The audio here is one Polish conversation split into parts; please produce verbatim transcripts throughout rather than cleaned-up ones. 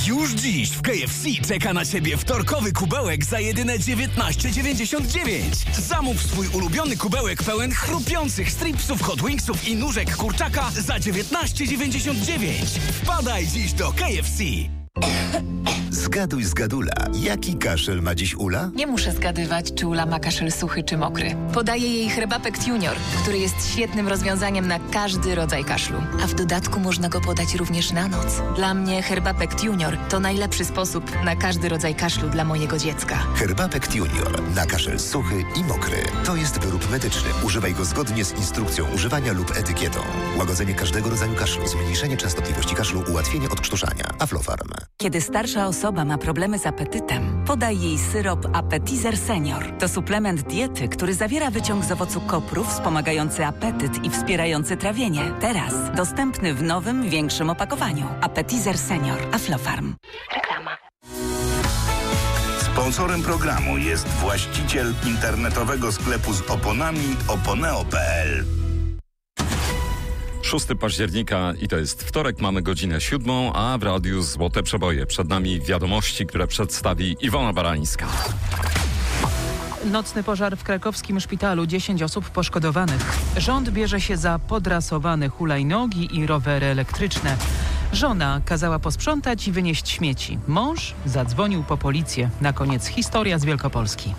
Już dziś w K F C czeka na Ciebie wtorkowy kubełek za jedyne dziewiętnaście dziewięćdziesiąt dziewięć. Zamów swój ulubiony kubełek pełen chrupiących stripsów, hot wingsów i nóżek kurczaka za dziewiętnaście dziewięćdziesiąt dziewięć. Wpadaj dziś do K F C. Zgaduj z Gadula. Jaki kaszel ma dziś Ula? Nie muszę zgadywać, czy Ula ma kaszel suchy czy mokry. Podaję jej Herbapekt Junior, który jest świetnym rozwiązaniem na każdy rodzaj kaszlu. A w dodatku można go podać również na noc. Dla mnie Herbapekt Junior to najlepszy sposób na każdy rodzaj kaszlu dla mojego dziecka. Herbapekt Junior na kaszel suchy i mokry. To jest wyrób medyczny. Używaj go zgodnie z instrukcją używania lub etykietą. Łagodzenie każdego rodzaju kaszlu, zmniejszenie częstotliwości kaszlu, ułatwienie odkrztuszania. Aflofarm. Kiedy starsza osoba ma problemy z apetytem, podaj jej syrop Appetizer Senior. To suplement diety, który zawiera wyciąg z owocu kopru wspomagający apetyt i wspierający trawienie. Teraz dostępny w nowym, większym opakowaniu. Appetizer Senior. Aflofarm. Reklama. Sponsorem programu jest właściciel internetowego sklepu z oponami oponeo kropka p l. szóstego października i to jest wtorek, mamy godzinę siódmą, a w radiu Złote Przeboje. Przed nami wiadomości, które przedstawi Iwona Barańska. Nocny pożar w krakowskim szpitalu, dziesięć osób poszkodowanych. Rząd bierze się za podrasowane hulajnogi i rowery elektryczne. Żona kazała posprzątać i wynieść śmieci. Mąż zadzwonił po policję. Na koniec historia z Wielkopolski.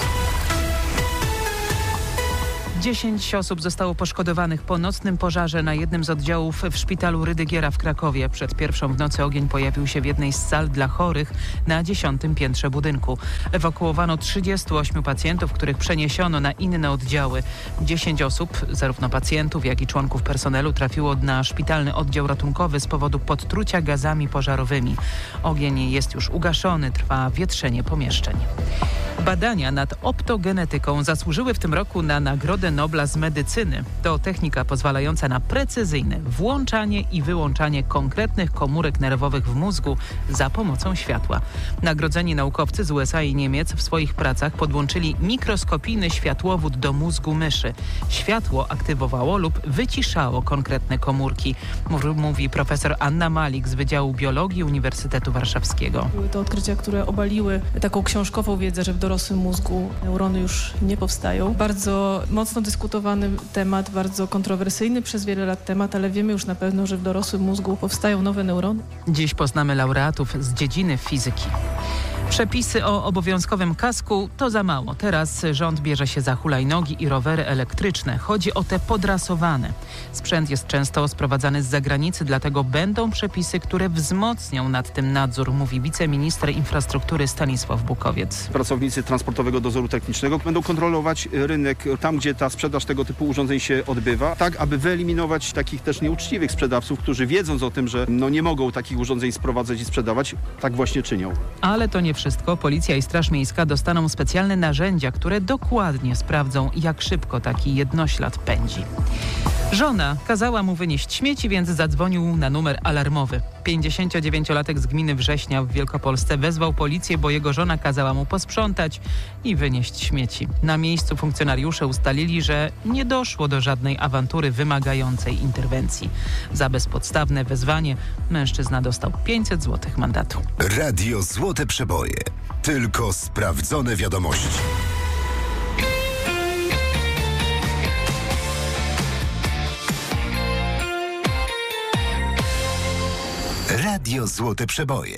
Dziesięć osób zostało poszkodowanych po nocnym pożarze na jednym z oddziałów w szpitalu Rydygiera w Krakowie. Przed pierwszą w nocy ogień pojawił się w jednej z sal dla chorych na dziesiątym piętrze budynku. Ewakuowano trzydziestu ośmiu pacjentów, których przeniesiono na inne oddziały. dziesięć osób, zarówno pacjentów, jak i członków personelu, trafiło na szpitalny oddział ratunkowy z powodu podtrucia gazami pożarowymi. Ogień jest już ugaszony, trwa wietrzenie pomieszczeń. Badania nad optogenetyką zasłużyły w tym roku na Nagrodę Nobla z medycyny. To technika pozwalająca na precyzyjne włączanie i wyłączanie konkretnych komórek nerwowych w mózgu za pomocą światła. Nagrodzeni naukowcy z U S A i Niemiec w swoich pracach podłączyli mikroskopijny światłowód do mózgu myszy. Światło aktywowało lub wyciszało konkretne komórki, mówi profesor Anna Malik z Wydziału Biologii Uniwersytetu Warszawskiego. Były to odkrycia, które obaliły taką książkową wiedzę, że w dorosłym mózgu neurony już nie powstają. Bardzo mocno dyskutowany temat, bardzo kontrowersyjny przez wiele lat temat, ale wiemy już na pewno, że w dorosłym mózgu powstają nowe neurony. Dziś poznamy laureatów z dziedziny fizyki. Przepisy o obowiązkowym kasku to za mało. Teraz rząd bierze się za hulajnogi i rowery elektryczne. Chodzi o te podrasowane. Sprzęt jest często sprowadzany z zagranicy, dlatego będą przepisy, które wzmocnią nad tym nadzór, mówi wiceminister infrastruktury Stanisław Bukowiec. Pracownicy Transportowego Dozoru Technicznego będą kontrolować rynek tam, gdzie ta sprzedaż tego typu urządzeń się odbywa, tak aby wyeliminować takich też nieuczciwych sprzedawców, którzy wiedząc o tym, że no nie mogą takich urządzeń sprowadzać i sprzedawać, tak właśnie czynią. Ale to nie wszystko. Policja i Straż Miejska dostaną specjalne narzędzia, które dokładnie sprawdzą, jak szybko taki jednoślad pędzi. Żona kazała mu wynieść śmieci, więc zadzwonił na numer alarmowy. pięćdziesięciodziewięciolatek z gminy Września w Wielkopolsce wezwał policję, bo jego żona kazała mu posprzątać i wynieść śmieci. Na miejscu funkcjonariusze ustalili, że nie doszło do żadnej awantury wymagającej interwencji. Za bezpodstawne wezwanie mężczyzna dostał pięćset złotych mandatu. Radio Złote Przeboje. Tylko sprawdzone wiadomości. Radio Złote Przeboje.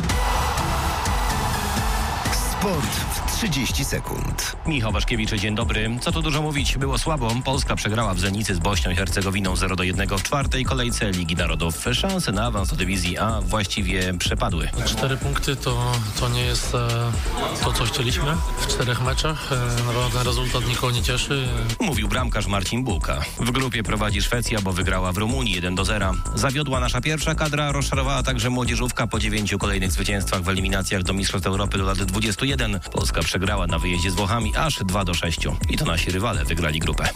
Sport w trzydzieści sekund. Michał Waszkiewicz, dzień dobry. Co tu dużo mówić, było słabo. Polska przegrała w Zenicy z Bośnią i Hercegowiną zero do jednego w czwartej kolejce Ligi Narodów. Szanse na awans do dywizji A właściwie przepadły. Cztery punkty to, to nie jest e, to, co chcieliśmy w czterech meczach. E, naprawdę rezultat nikogo nie cieszy. Mówił bramkarz Marcin Bułka. W grupie prowadzi Szwecja, bo wygrała w Rumunii jeden do zera. Zawiodła nasza pierwsza kadra, rozczarowała także młodzieżówka po dziewięciu kolejnych zwycięstwach w eliminacjach do Mistrzostw Europy do lat dwudziestu jeden. Polska przegrała na wyjeździe z Włochami aż dwa do sześciu. I to nasi rywale wygrali grupę.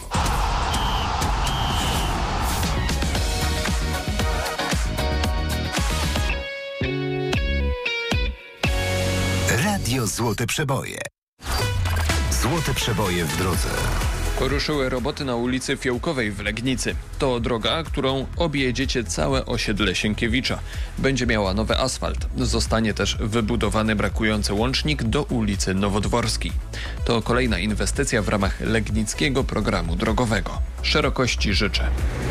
Radio Złote Przeboje. Złote Przeboje w drodze. Ruszyły roboty na ulicy Fiołkowej w Legnicy. To droga, którą objedziecie całe osiedle Sienkiewicza. Będzie miała nowy asfalt. Zostanie też wybudowany brakujący łącznik do ulicy Nowodworskiej. To kolejna inwestycja w ramach legnickiego programu drogowego. Szerokości życzę.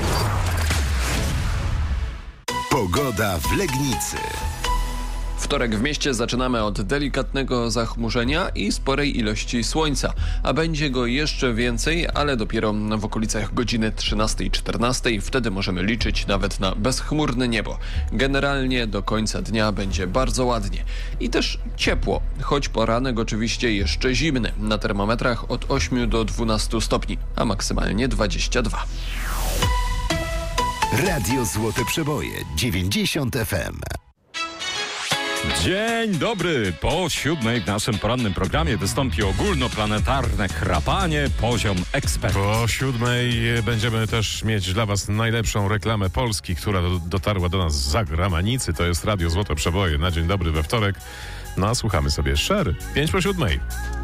Pogoda w Legnicy. Wtorek w mieście zaczynamy od delikatnego zachmurzenia i sporej ilości słońca, a będzie go jeszcze więcej, ale dopiero w okolicach godziny trzynastej czternastej. Wtedy możemy liczyć nawet na bezchmurne niebo. Generalnie do końca dnia będzie bardzo ładnie i też ciepło, choć poranek oczywiście jeszcze zimny. Na termometrach od ośmiu do dwunastu stopni, a maksymalnie dwadzieścia dwa. Radio Złote Przeboje dziewięćdziesiąt F M. Dzień dobry! Po siódmej w naszym porannym programie wystąpi ogólnoplanetarne chrapanie Poziom Ekspert. Po siódmej będziemy też mieć dla Was najlepszą reklamę Polski, która do, dotarła do nas z zagranicy. To jest Radio Złote Przeboje na dzień dobry we wtorek. No a słuchamy sobie Sher. Pięć po siódmej.